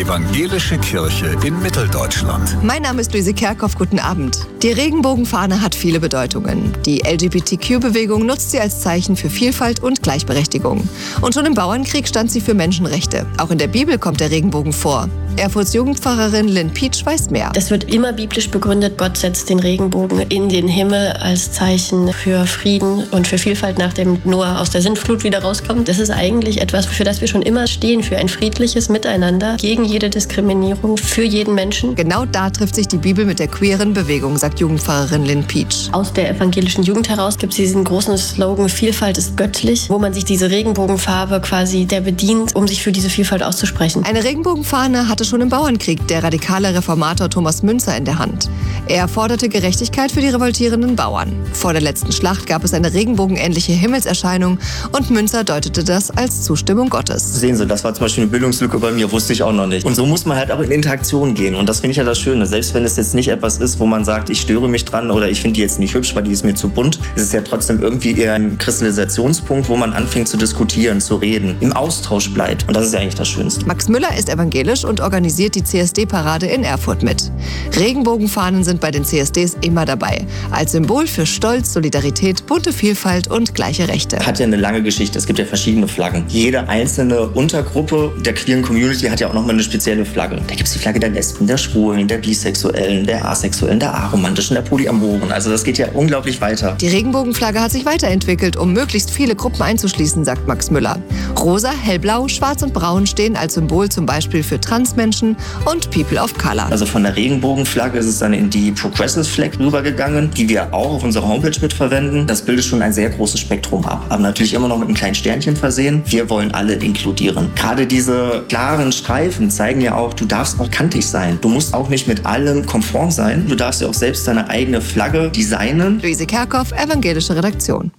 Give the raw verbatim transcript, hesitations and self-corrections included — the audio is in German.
Evangelische Kirche in Mitteldeutschland. Mein Name ist Luise Kerkhoff, guten Abend. Die Regenbogenfahne hat viele Bedeutungen. Die L G B T Q-Bewegung nutzt sie als Zeichen für Vielfalt und Gleichberechtigung. Und schon im Bauernkrieg stand sie für Menschenrechte. Auch in der Bibel kommt der Regenbogen vor. Erfurts Jugendpfarrerin Lynn Pietsch weiß mehr. Das wird immer biblisch begründet. Gott setzt den Regenbogen in den Himmel als Zeichen für Frieden und für Vielfalt, nachdem Noah aus der Sintflut wieder rauskommt. Das ist eigentlich etwas, für das wir schon immer stehen, für ein friedliches Miteinander, gegen jede Diskriminierung, für jeden Menschen. Genau da trifft sich die Bibel mit der queeren Bewegung, sagt Jugendpfarrerin Lynn Pietsch. Aus der evangelischen Jugend heraus gibt es diesen großen Slogan, Vielfalt ist göttlich, wo man sich diese Regenbogenfarbe quasi der bedient, um sich für diese Vielfalt auszusprechen. Eine Regenbogenfahne hatte schon im Bauernkrieg der radikale Reformator Thomas Müntzer in der Hand. Er forderte Gerechtigkeit für die revoltierenden Bauern. Vor der letzten Schlacht gab es eine regenbogenähnliche Himmelserscheinung und Müntzer deutete das als Zustimmung Gottes. Sehen Sie, das war zum Beispiel eine Bildungslücke bei mir, wusste ich auch noch nicht. Und so muss man halt auch in Interaktion gehen. Und das finde ich ja das Schöne. Selbst wenn es jetzt nicht etwas ist, wo man sagt, ich störe mich dran oder ich finde die jetzt nicht hübsch, weil die ist mir zu bunt, ist es ja trotzdem irgendwie eher ein Kristallisationspunkt, wo man anfängt zu diskutieren, zu reden, im Austausch bleibt. Und das ist ja eigentlich das Schönste. Max Müller ist evangelisch und organisiert die C S D-Parade in Erfurt mit. Regenbogenfahnen sind bei den C S Ds immer dabei. Als Symbol für Stolz, Solidarität, bunte Vielfalt und gleiche Rechte. Hat ja eine lange Geschichte. Es gibt ja verschiedene Flaggen. Jede einzelne Untergruppe der queeren Community hat ja auch nochmal eine spezielle Flagge. Da gibt es die Flagge der Lesben, der Schwulen, der Bisexuellen, der Asexuellen, der Aromantischen, der Polyamoren. Also das geht ja unglaublich weiter. Die Regenbogenflagge hat sich weiterentwickelt, um möglichst viele Gruppen einzuschließen, sagt Max Müller. Rosa, hellblau, schwarz und braun stehen als Symbol zum Beispiel für Transmenschen und People of Color. Also von der Regenbogenflagge ist es dann in die Progressive Flag rübergegangen, die wir auch auf unserer Homepage mitverwenden. Das bildet schon ein sehr großes Spektrum ab, aber natürlich immer noch mit einem kleinen Sternchen versehen. Wir wollen alle inkludieren. Gerade diese klaren Streifen zeigen ja auch, du darfst auch kantig sein. Du musst auch nicht mit allem konform sein. Du darfst ja auch selbst deine eigene Flagge designen. Luise Kerkhoff, evangelische Redaktion.